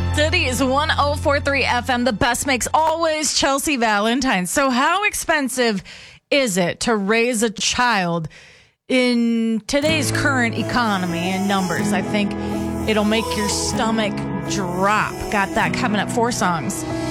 Cities 1043 FM, the best makes always Chelsea Valentine. So how expensive is it to raise a child in today's current economy and numbers? I think it'll make your stomach drop. Got that coming up. 4 songs.